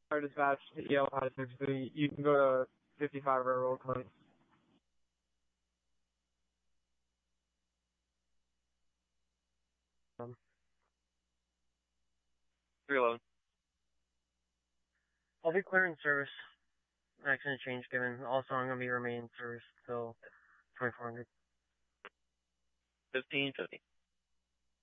Our dispatch to Yale High 6, so you can go to 55 Railroad Point. 311. I'll be clearing service. Accident change given. Also, I'm going to be remaining in service till 2400. 1550.